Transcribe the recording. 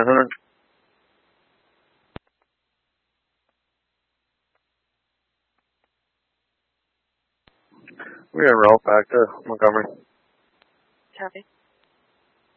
900. We have route back to Montgomery. Copy.